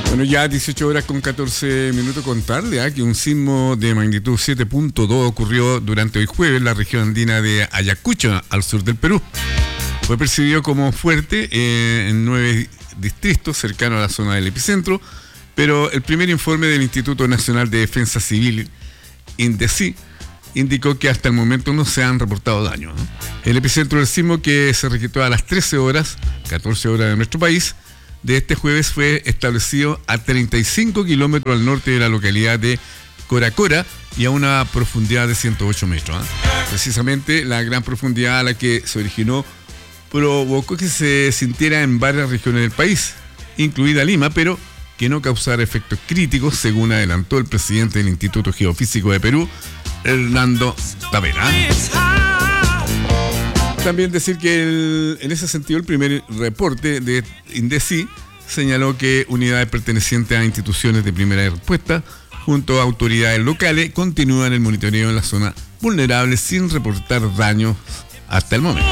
Bueno, ya 18 horas con 14 minutos, contarle que un sismo de magnitud 7.2 ocurrió durante hoy jueves en la región andina de Ayacucho, al sur del Perú. Fue percibido como fuerte en 9 distritos cercanos a la zona del epicentro, pero el primer informe del Instituto Nacional de Defensa Civil, INDECI, indicó que hasta el momento no se han reportado daños. El epicentro del sismo, que se registró a las 13 horas, 14 horas de nuestro país, de este jueves fue establecido a 35 kilómetros al norte de la localidad de Coracora y a una profundidad de 108 metros. Precisamente la gran profundidad a la que se originó provocó que se sintiera en varias regiones del país, incluida Lima, pero que no causara efectos críticos, según adelantó el presidente del Instituto Geofísico de Perú, Hernando Tavera. También decir que en ese sentido el primer reporte de INDECI señaló que unidades pertenecientes a instituciones de primera respuesta junto a autoridades locales continúan el monitoreo en la zona vulnerable sin reportar daños hasta el momento.